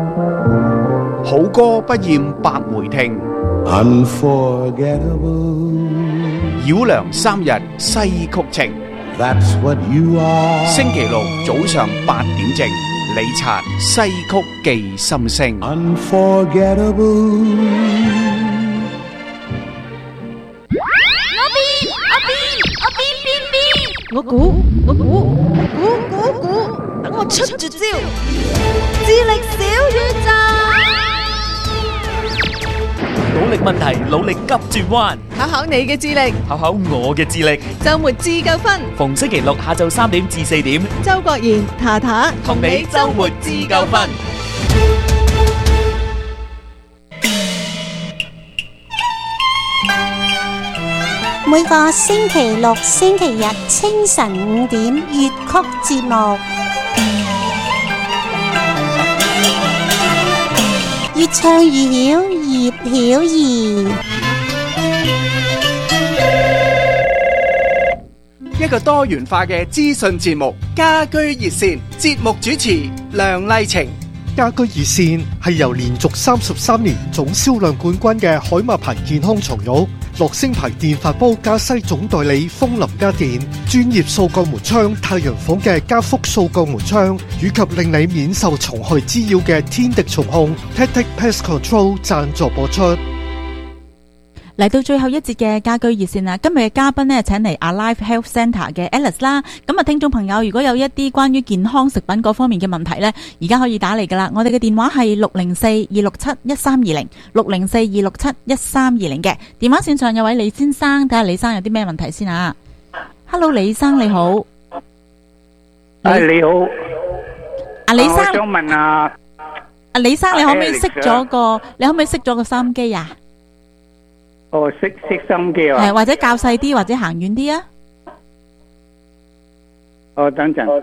好歌不厭百回聽， Unforgettable. 繞梁三日西曲情。 That's what you are. 星期六早上8點正，李察西曲記心聲。 Unforgettable. 我估，等我出絕招，智力小宇宙， 努力問題，努力急轉彎， 考考你嘅智力， 考考我嘅智力。 周末自夠分， 逢星期六下晝3點至4點， 周國賢、塔塔同你周末自夠分。 每個星期六、星期日清晨5點粵曲節目，越唱越曉，葉曉儀。 一個多元化嘅資訊節目，家居熱線，節目主持梁麗晴。 家居熱線係由連續33年總銷量冠軍嘅海馬牌健康床褥、樂聲牌電飯煲加西總代理風林家電、專業掃鋼門窗太陽房嘅加福掃鋼門窗，以及令你免受蟲害滋擾嘅天敵蟲控 Tactic Pest Control 贊助播出。 嚟到最後一節嘅家居熱線啦，今日嘅嘉賓呢，請嚟 Alive Health Centre 嘅 Alice 啦。咁啊，聽眾朋友如果有一啲關於健康食品嗰方面嘅問題呢，而家可以打嚟噶啦。我哋嘅電話係604-267-1320 604-267-1320嘅。電話線上有位李先生，睇下李生有啲咩問題先啊。Hello， 李生你好。 你好。 李生， 我想問下， 李生你可唔可以熄咗個收音機啊？ 熄心機啊！ 係或者較細啲，或者行遠啲啊！ 等陣。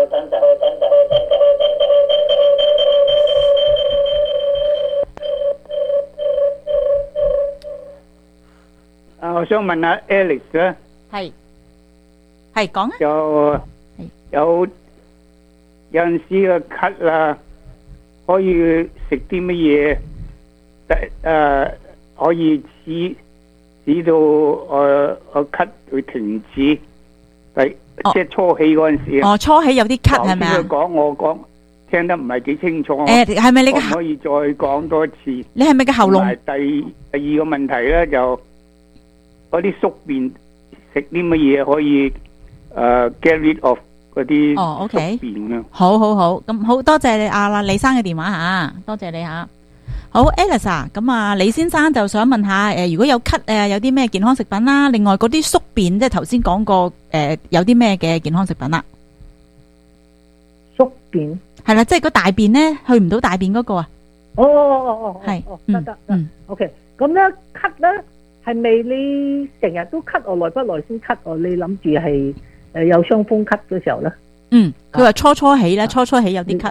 我想問下 Alice 咧， 係講啊！ 有陣時嘅咳啦，可以食啲乜嘢？可以指到我咳會停止，即係初起嗰陣時。 初起有啲咳係咪啊？ 我講聽得唔係幾清楚。 係咪你嘅？ 可以再講多一次？ 你係咪嘅喉嚨？ 第二個問題咧，就嗰啲宿便食啲乜嘢可以get rid of 嗰啲宿便啊？ 好，咁好多謝你李生嘅電話吓，多謝你吓。好 Alice 啊，咁啊李先生就想問下如果有咳有啲咩健康食品啦？另外嗰啲宿便即係頭先講過有啲咩嘅健康食品啦？ 宿便係啦，即係個大便咧去唔到大便嗰個啊？係得OK。咁咧咳咧係咪你成日都咳耐不耐先咳？你諗住係有傷風咳嘅時候咧？ 佢話初起咧，初起有啲咳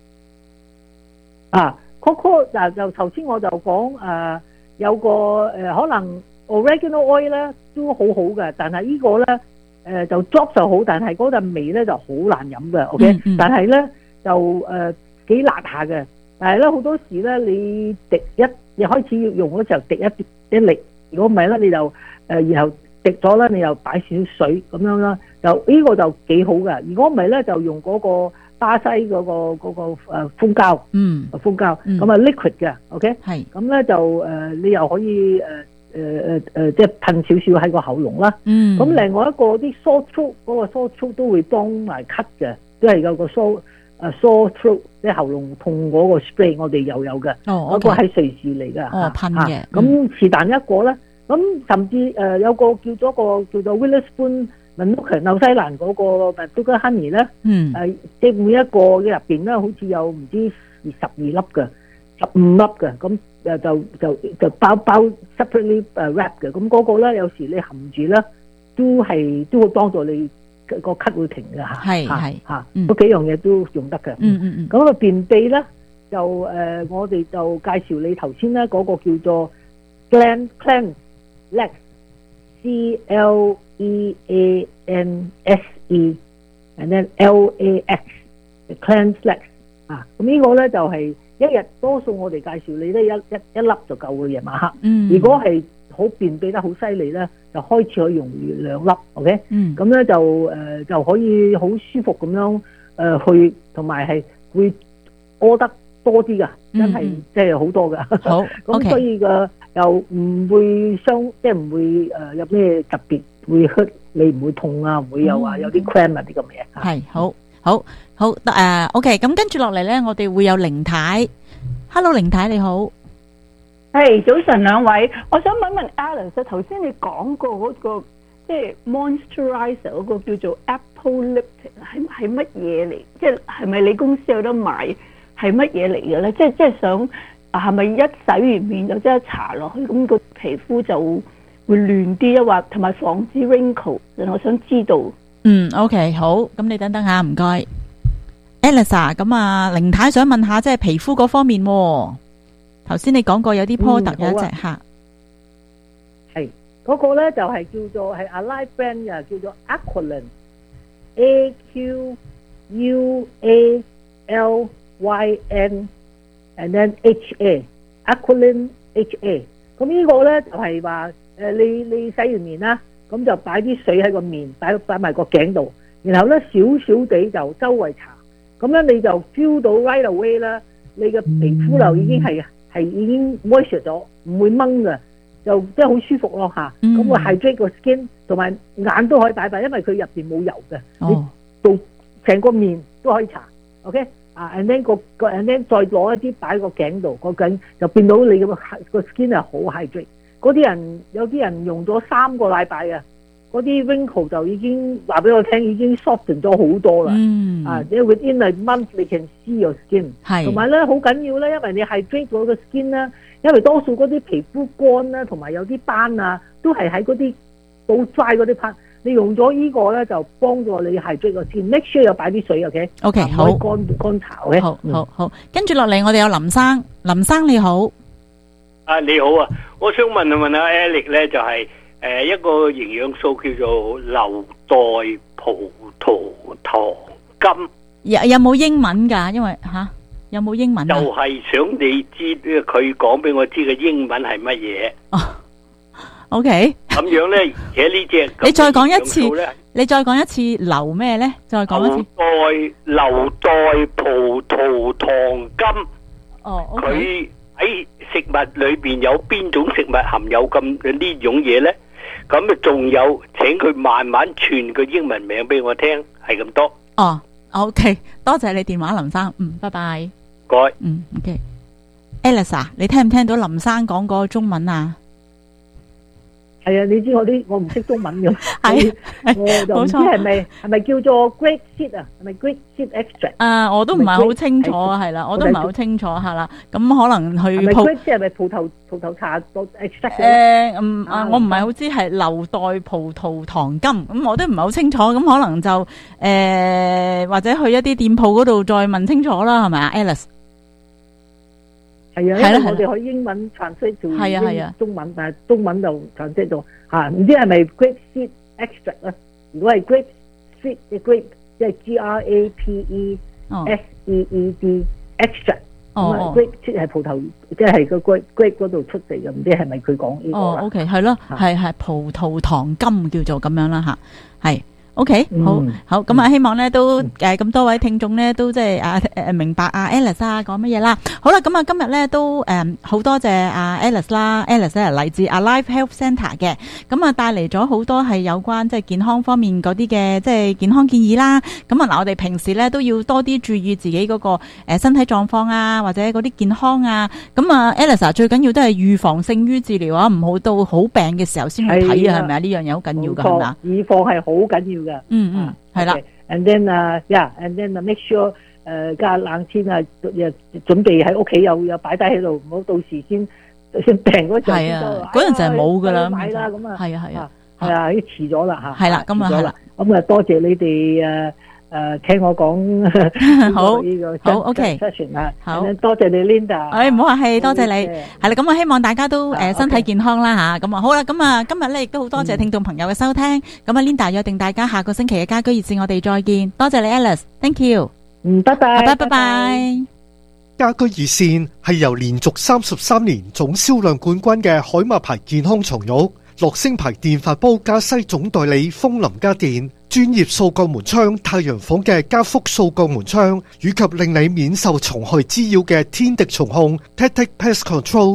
嗱，就頭先我就講有個可能 oregano oil 咧都好好嘅，但係呢個咧就 drop 就好，但係嗰陣味咧就好難飲嘅。OK，但係咧就幾辣下嘅，但係咧好多時咧你你開始要用嗰時候滴一粒，如果唔係咧你就然後滴咗咧你又擺少少水咁樣啦，就呢個就幾好嘅。如果唔係咧就用嗰個巴西嗰個蜂膠，蜂膠咁啊 liquid 嘅 ，OK， 係咁咧就你又可以即係噴少少喺個喉嚨啦。咁另外一個啲 sore throat 嗰個 sore throat 都會幫埋咳嘅，都係有個 sore throat 即係喉嚨痛嗰個 spray 我哋又有嘅，嗰個係瑞士嚟嘅， 噴嘅。 咁是但一個咧，咁甚至有個叫做 Witherspoon Manuka 紐西蘭嗰個 Manuka Honey 咧，即係每一個嘅入邊咧，好似有唔知12粒嘅，15粒嘅，咁就包 separately wrap 嘅，咁嗰個咧有時你含住咧，都會幫助你個咳會停嘅嚇，係嗰幾樣嘢都用得嘅。咁個便秘咧就我哋就介紹你頭先咧嗰個叫做 Cleanse Lex CLEANSE，and then LAX Cleanse Lex 咁呢個咧就係一日多數我哋介紹你咧一粒就夠嘅夜晚黑。 嗯， 如果係好便秘得好犀利咧，就開始可以用2粒 ，OK？ 嗯， 咁咧就可以好舒服咁樣去，同埋係會屙得多啲噶，真係即係好多噶。 好， 咁所以嘅又唔會即係唔會有咩特別會hurt你唔會痛啊，唔會有話有啲 cramp 啊啲咁嘅嘢。 係好 OK， 咁跟住落嚟咧，我哋會有凌太。Hello， 凌太你好。 係早晨兩位，我想問問 Alice， 頭先你講過嗰個即係 moisturizer 嗰個叫做 Apple Lipton 係乜嘢嚟？即係咪你公司有得買？係乜嘢嚟嘅咧？即係想係咪一洗完面就即刻搽落去，咁個皮膚就會嫩啲啊？或同埋防止 wrinkle？我想知道。 OK， 好，咁你等等下，唔該 ，Alice， 咁啊，凌太想問下，即係皮膚嗰方面。頭先你講過有啲 product 有一隻嚇， 係嗰個咧就係叫做係 Alive brand 嘅，叫做 Aqualin，AQUALYN，and then HA，Aqualin HA。咁呢個咧就係話你洗完面啦，咁就擺啲水喺個面，擺埋個頸度，然後咧少少地就周圍搽，咁樣你就 feel 到 right away 啦，你嘅皮膚就已經係已經 moisture 咗，唔會掹嘅，就即係好舒服咯嚇。咁個 hydrate 個 skin 同埋眼都可以擺，因為佢入邊冇油嘅，你到成個面都可以搽。OK 啊 ，and then and then 再攞一啲擺個頸度，個頸就變到你個 skin 係好 hydrate。嗰啲人有啲人用咗3個禮拜啊，嗰啲 wrinkle 就已經話俾我聽，已經 soften 咗好多啦。即係 within a month you can see your skin。同埋咧好緊要咧，因為你hydrate咗個 skin 啦，因為多數嗰啲皮膚乾啦，同埋有啲斑啊，都係喺嗰啲好 dry 嗰啲 part。你用咗呢個咧，就幫助你hydrate個 skin。Make sure 有擺啲水 ，OK？OK， 好。乾搽 ，OK？ 好。跟住落嚟，我哋有林生，林生你好。 你好啊，我想問下 Alex 咧，就係一個營養素叫做硫代葡萄糖苅。 有冇英文㗎？因為有冇英文啊？ 就係想你知佢講俾我知嘅英文係乜嘢。 OK。 咁樣咧，而且呢隻你再講一次，硫咩咧？再講一次。 硫代葡萄糖苅。 OK。 佢喺食物裏邊有邊種食物含有咁呢種嘢呢？咁啊，仲有，請佢慢慢傳個英文名俾我聽，係咁多。 OK， 多謝你電話，林生。拜拜。 該。 OK。Alice 啊，你聽唔聽到林生講嗰個中文啊？ 係啊，你知我唔識中文嘅，我就唔知係咪叫做 grape seed 啊？係咪 grape seed extract？ 我都唔係好清楚，係啦，我都唔係好清楚嚇啦。咁可能去 grape seed 係咪葡萄茶 extract？ 我唔係好知係硫代葡萄糖苅，咁我都唔係好清楚。咁可能就或者去一啲店鋪嗰度再問清楚啦，係咪啊 ，Alice？ 係啊，因為我哋可以英文 translate 做中文，但係中文就 translate 到唔知係咪 grape seed extract 咧？如果係 grape seed 嘅 grape，即係 GRAPE SEED extract，grape seed 係葡萄，即係個 grape 嗰度出嚟嘅，唔知係咪佢講呢個啦 ？OK， 係咯，係葡萄糖苅叫做咁樣啦嚇，係。OK， 好，咁啊，希望咧都咁多位聽眾咧都即係明白Alice 講乜嘢啦。好啦，咁啊今日咧都好多謝Alice 啦 ，Alice 係嚟自Alive Health Centre 嘅，咁啊帶嚟咗好多係有關即係健康方面嗰啲嘅即係健康建議啦。咁啊嗱，我哋平時咧都要多啲注意自己嗰個身體狀況啊，或者嗰啲健康啊。咁啊 Alice 最緊要都係預防勝於治療啊，唔好到好病嘅時候先去睇啊，係咪啊？呢樣嘢好緊要㗎，係咪啊？ 預防係好緊要。 係啦。 And then make sure 加冷天啊，準備喺屋企有擺低喺度，唔好到時先病嗰陣。 係啊，嗰陣就係冇噶啦。 買啦咁啊。 係啊，已經遲咗啦嚇。 係啦，咁啊係啦。 咁啊，多謝你哋聽我講好呢個好 OK， 好多謝你 Linda。 唔好客氣，多謝你。係啦，咁我希望大家都身體健康啦嚇。咁啊好啦，咁啊今日咧亦都好多謝聽眾朋友嘅收聽。咁啊 Linda 約定大家下個星期嘅家居熱線，我哋再見。多謝你 Alice，Thank you。 拜拜。 拜拜。 家居熱線係由連續33年總銷量冠軍嘅海馬牌健康床褥、樂聲牌電飯煲加西總代理風林家電、專業掃角門窗太陽房嘅加福掃角門窗，以及令你免受蟲害滋擾嘅天敵蟲控 Tactic Pest Control